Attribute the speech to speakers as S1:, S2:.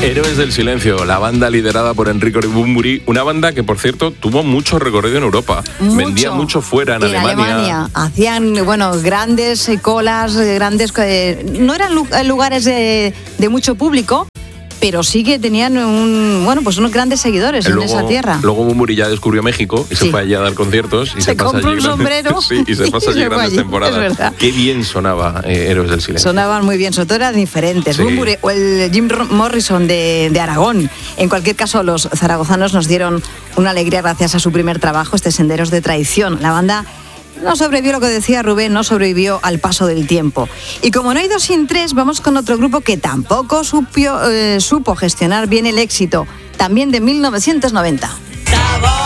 S1: Héroes del Silencio, la banda liderada por Enrico Bumburi, una banda que, por cierto, tuvo mucho recorrido en Europa. Vendía mucho fuera, en Alemania.
S2: Hacían, grandes colas, no eran lugares de mucho público, pero sí que tenían unos grandes seguidores en esa tierra.
S1: Luego Bumburi ya descubrió México y se fue allí a dar conciertos. Y
S2: se compró un sombrero.
S1: Sí, y se pasa allí grandes temporadas. Qué bien sonaba Héroes del Silencio.
S2: Sonaban muy bien, sobre todo eran diferentes. Sí. Bumburi o el Jim Morrison de Aragón. En cualquier caso, los zaragozanos nos dieron una alegría gracias a su primer trabajo, Senderos de Traición. La banda no sobrevivió, lo que decía Rubén, no sobrevivió al paso del tiempo. Y como no hay dos sin tres, vamos con otro grupo que tampoco supo gestionar bien el éxito, también de 1990.